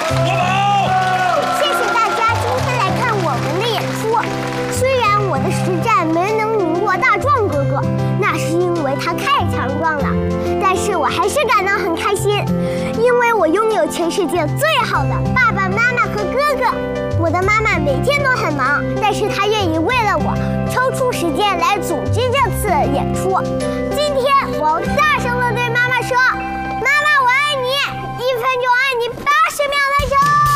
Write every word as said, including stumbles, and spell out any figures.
国宝！ 谢谢大家今天来看我们的演出。虽然我的实战没能赢过大壮哥哥，那是因为他太强壮了，但是我还是感到很开心，因为我拥有全世界最好的爸爸妈妈和哥哥。我的妈妈每天都很忙，但是她愿意为了我抽出时间来组织这次演出。